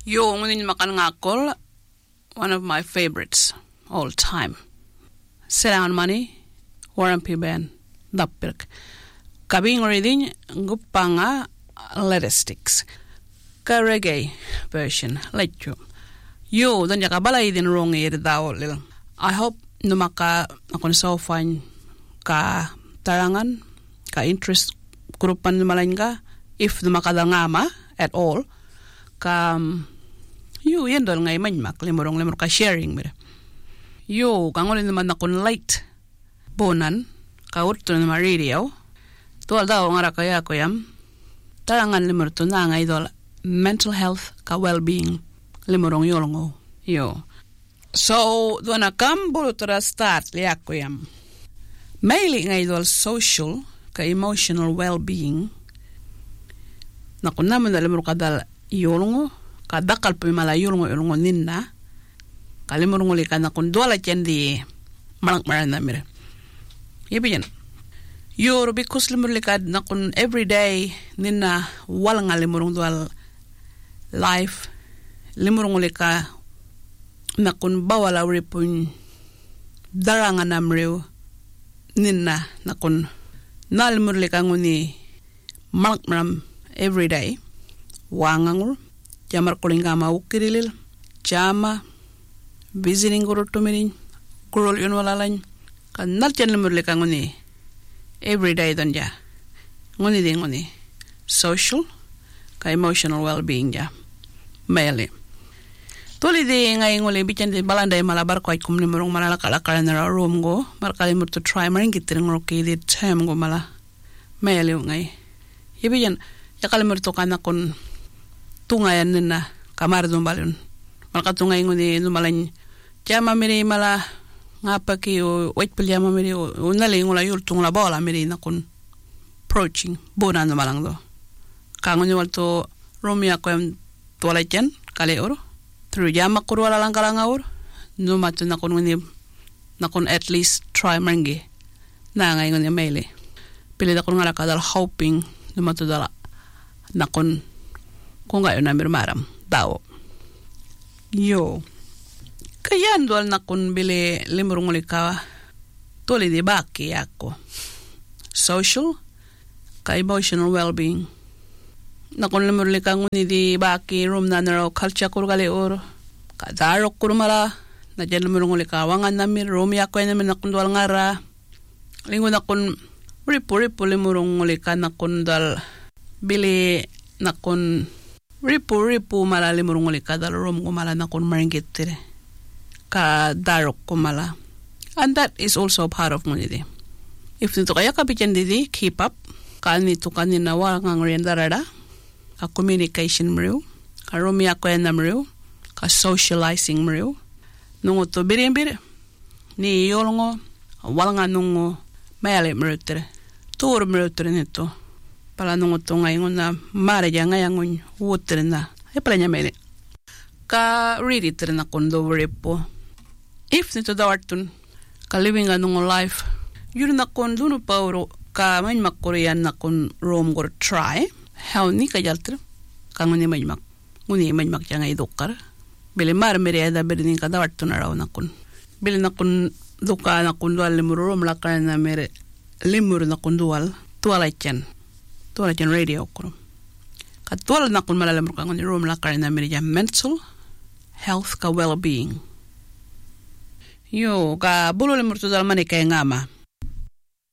Yo, ngunin makan ngakol, one of my favorites all time. Sit down money, Warren P. Ben, dappirk. Kabing reading gupanga lettuce sticks. Ka reggae version, letyo. Yo, dan jaka balay din wrong daw lil. I hope numaka akon so fine ka tarangan, ka interest grupan malain ka, if numaka ngama at all, ka yo yendol ngay manmak limor ka sharing mir. Yo kangolin naman akon light bonan ka urto na radio. Tuwal daw ngara kaya ko yam. Tarangan limor to na nga idol mental health ka well-being limorong yolongo. Yo. So, doon na kambulo to start liyak ko yam. Maili nga idol social ka emotional well-being. Nakon naman na limor kadal yolongo. Kadakal pumala yolongo ninna. Kalimorong uli ka nakon duwala dyan di malang na mir. Ibigyan. Yoro because limorong likad nakon everyday ninna walang nga limorong duwal life. Limorong uli ka nakon bawala uri pun darangan namriw ninna nakon nalimorong lika nguni malang everyday. Wangangur. Jamar kuling kama ukirilil. Jama. Visiting guru tumirin, guru yun walalain. Kan nalchan lemur leka nguni everyday don ja. Nguni ding nguni social, ka emotional well-being ja. Mele. Tuli di ngay nguli bichan di balanday malabar ko ay kumni murong malalakala na room go. Markali mo to try maring kitiring roki di time go mala. Mele ngay. Ibigyan yakali mo to kana kun tungayan nina kamar dumbalun. Markatungay nguni numalan jama miri mala ngapa ki o wait pil jama miri o nali ngula yultung la bola miri nakun approaching bona no malang do kango ni walto romia ko em tolachen kale oro through jama ko wala lang kalanga oro no matu nakun nguni nakun at least try mangi na ngay nguni mele pili nakun ngala kadal hoping no matu dala nakun kung gayo na mirmaram daw yo kaya ndwal na kun bili limurong ka tuli di baki ako. Social, ka emotional well-being. Na kun limurong ka nguni di baki room na naraw culture ko gali oro. Ka darok ko mala. Na dyan limurong ka wangan namin. Room yako yan namin na kun dwal ngara. Lingo na kun ripo limurong ka na kun dal bili na kun ripo mala limurong ka dal room ko mala na kun maringgit tire. Ka darok ko mala. And that is also part of ngunidi. If nito kaya kapityan didi, keep up. Ka nito kanina wangang riendarada. Ka communication mriw. Ka rumia ko yan na mriw. Ka socializing mriw. Nungo to birin. Ni yolongo. Walanga nungo. Mayali mriw tere. Tuur mriw tere nito. Pala nungo to ngayon na marja ngayon wutere na. E pala niya mele. Ka read tere na kondo ripo. If nito dawartun, ka living anong life, yun na kon luno pauro, ka may makkorean na kon room or try, how ni ka jalter, ka nguni may mak siya nga idukar. Bili marmiriada bili ka dawartun na raw na kon. Bili na kon duka na kon dual limur room lakar na mere limur na kon dual, tuwalay tiyan radio ko. Ka tuwal na kon malalamur ka nguni room lakar na mere mental health ka well-being. Yo, ka bulo limur to dal mani kay ngama.